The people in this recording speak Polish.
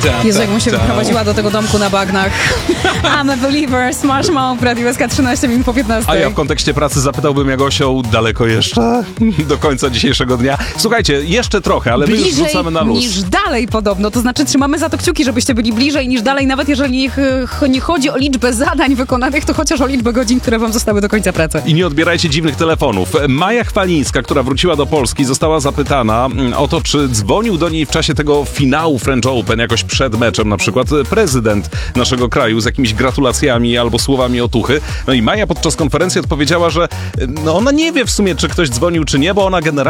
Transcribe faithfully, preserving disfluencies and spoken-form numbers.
Jezu, jakbym się wyprowadziła do tego domku na bagnach. I'm a believer, Smash Mouth, Radio S K trzynaście minut po piętnastej. A ja w kontekście pracy zapytałbym jak osioł, daleko jeszcze do końca dzisiejszego dnia. Słuchajcie, jeszcze trochę, ale my już rzucamy na luz. Niż dalej podobno, to znaczy trzymamy za to kciuki, żebyście byli bliżej niż dalej, nawet jeżeli nie, nie chodzi o liczbę zadań wykonanych, to chociaż o liczbę godzin, które wam zostały do końca pracy. I nie odbierajcie dziwnych telefonów. Maja Chwalińska, która wróciła do Polski, została zapytana o to, czy dzwonił do niej w czasie tego finału French Open, jakoś przed meczem na przykład, prezydent naszego kraju z jakimiś gratulacjami albo słowami otuchy. No i Maja podczas konferencji odpowiedziała, że no ona nie wie w sumie, czy ktoś dzwonił, czy nie, bo ona generalnie